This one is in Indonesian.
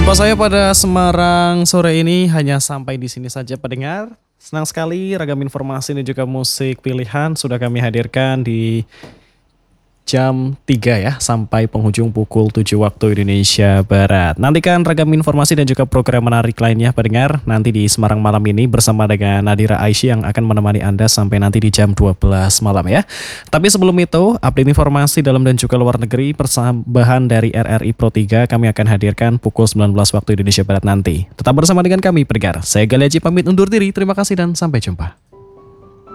Jumpa saya pada Semarang sore ini hanya sampai di sini saja pendengar. Senang sekali ragam informasi dan juga musik pilihan sudah kami hadirkan di jam 3 ya sampai penghujung pukul 7 waktu Indonesia Barat. Nantikan ragam informasi dan juga program menarik lainnya pendengar nanti di Semarang malam ini bersama dengan Nadira Aisyah yang akan menemani Anda sampai nanti di jam 12 malam ya. Tapi sebelum itu, update informasi dalam dan juga luar negeri persembahan dari RRI Pro 3 kami akan hadirkan pukul 19 waktu Indonesia Barat nanti. Tetap bersama dengan kami pendengar. Saya Gali Haji pamit undur diri. Terima kasih dan sampai jumpa.